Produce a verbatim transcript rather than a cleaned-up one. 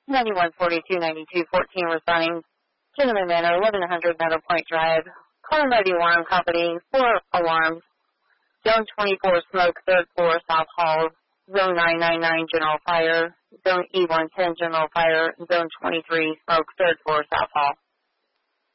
ninety-one forty-two ninety-two fourteen responding. Gentleman Manor, eleven hundred Meadow Point Drive. Caller by the alarm company, four alarms. Zone twenty-four smoke, third floor, South Hall. Zone nine nine nine general fire. Zone E one ten general fire. Zone twenty-three smoke, third floor, South Hall.